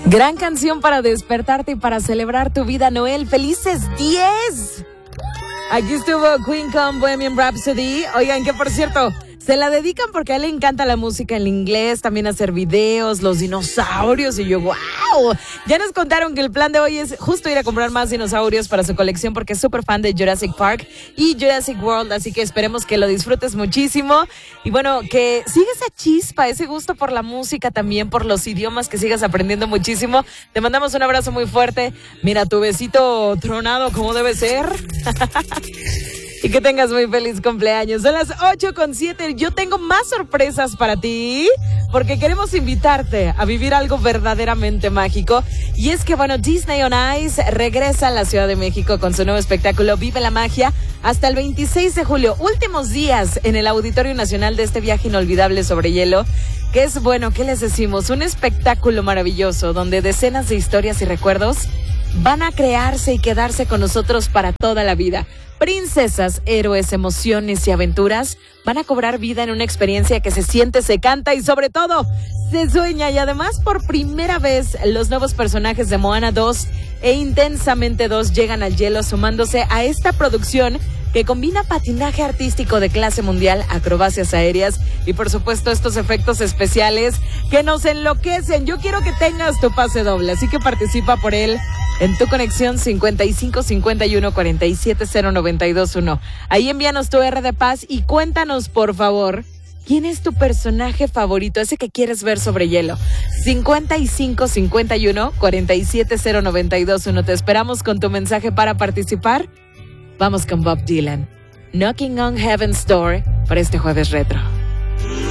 Gran canción para despertarte y para celebrar tu vida, Noel. ¡Felices 10! Aquí estuvo Queen con Bohemian Rhapsody. Oigan, que por cierto, se la dedican porque a él le encanta la música en inglés, también hacer videos, los dinosaurios, y yo, ¡wow! Ya nos contaron que el plan de hoy es justo ir a comprar más dinosaurios para su colección porque es súper fan de Jurassic Park y Jurassic World, así que esperemos que lo disfrutes muchísimo. Y bueno, que sigas esa chispa, ese gusto por la música, también por los idiomas, que sigas aprendiendo muchísimo. Te mandamos un abrazo muy fuerte. Mira, tu besito tronado como debe ser. Y que tengas muy feliz cumpleaños. Son las 8:07. Yo tengo más sorpresas para ti, porque queremos invitarte a vivir algo verdaderamente mágico. Y es que, bueno, Disney on Ice regresa a la Ciudad de México con su nuevo espectáculo Vive la Magia hasta el 26 de julio. Últimos días en el Auditorio Nacional de este viaje inolvidable sobre hielo. Que es, bueno, ¿qué les decimos? Un espectáculo maravilloso donde decenas de historias y recuerdos van a crearse y quedarse con nosotros para toda la vida. Princesas, héroes, emociones y aventuras van a cobrar vida en una experiencia que se siente, se canta y sobre todo se sueña. Y además, por primera vez, los nuevos personajes de Moana 2 e Intensamente 2 llegan al hielo, sumándose a esta producción que combina patinaje artístico de clase mundial, acrobacias aéreas y por supuesto estos efectos especiales que nos enloquecen. Yo quiero que tengas tu pase doble, así que participa por él en tu conexión 55 51 47 0921. Ahí envíanos tu R de paz y cuéntanos, por favor, ¿quién es tu personaje favorito, ese que quieres ver sobre hielo? 55 51 47 0921. Te esperamos con tu mensaje para participar. Vamos con Bob Dylan, Knocking on Heaven's Door, para este jueves retro.